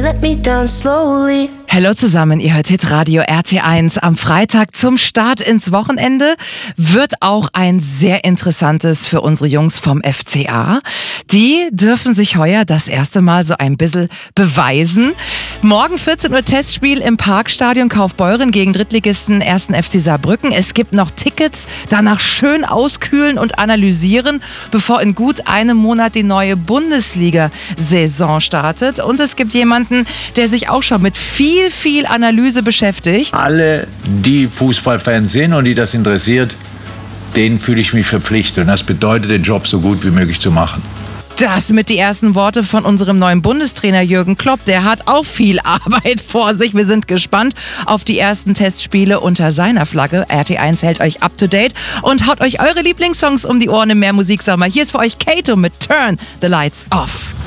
let me down slowly. Hallo zusammen, ihr hört Hitradio RT1. Am Freitag zum Start ins Wochenende wird auch ein sehr interessantes für unsere Jungs vom FCA. Die dürfen sich heuer das erste Mal so ein bisschen beweisen. Morgen 14 Uhr Testspiel im Parkstadion Kaufbeuren gegen Drittligisten 1. FC Saarbrücken. Es gibt noch Tickets, danach schön auskühlen und analysieren, bevor in gut einem Monat die neue Bundesliga-Saison startet. Und es gibt jemanden, der sich auch schon mit viel Analyse beschäftigt. Alle, die Fußballfans sind und die das interessiert, denen fühle ich mich verpflichtet. Und das bedeutet, den Job so gut wie möglich zu machen. Das mit die ersten Worte von unserem neuen Bundestrainer Jürgen Klopp. Der hat auch viel Arbeit vor sich. Wir sind gespannt auf die ersten Testspiele unter seiner Flagge. RT1 hält euch up to date und haut euch eure Lieblingssongs um die Ohren im Mehrmusiksommer. Hier ist für euch Kato mit Turn the Lights Off.